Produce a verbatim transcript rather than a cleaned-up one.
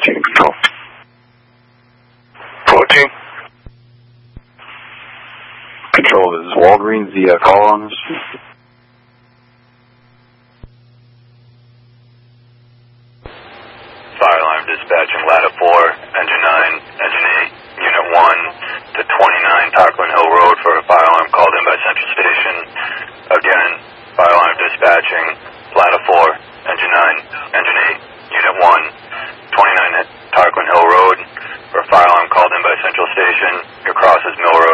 fourteen to control. fourteen. Control, is Walgreens the uh, call on this? Fire alarm dispatching, ladder four, engine nine, engine eight, unit one to twenty-nine Tarquin Hill Road for a fire alarm called in by Central Station. Again, fire alarm dispatching, ladder four, engine nine, engine eight, unit one, twenty-nine Tarquin Hill Road for a fire alarm called in by Central Station. Your cross is Mill Road.